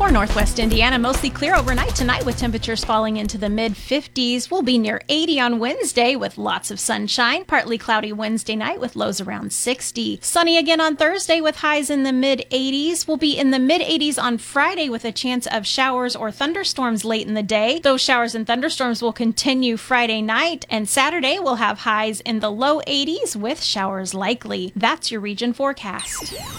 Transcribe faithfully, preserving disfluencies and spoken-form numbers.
For Northwest Indiana, mostly clear overnight tonight with temperatures falling into the mid fifties. We'll be near eighty on Wednesday with lots of sunshine. Partly cloudy Wednesday night with lows around sixty. Sunny again on Thursday with highs in the mid eighties. We'll be in the mid eighties on Friday with a chance of showers or thunderstorms late in the day. Those showers and thunderstorms will continue Friday night, and Saturday we'll have highs in the low eighties with showers likely. That's your region forecast.